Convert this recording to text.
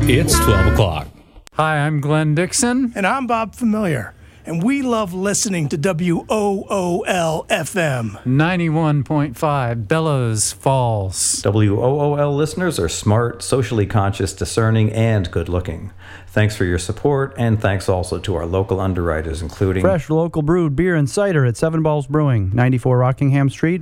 It's 12 o'clock. Hi, I'm Glenn Dixon. And I'm Bob Familiar. And we love listening to WOOL-FM. 91.5 Bellows Falls. WOOL listeners are smart, socially conscious, discerning, and good-looking. Thanks for your support, and thanks also to our local underwriters, including fresh local brewed beer and cider at Seven Balls Brewing, 94 Rockingham Street,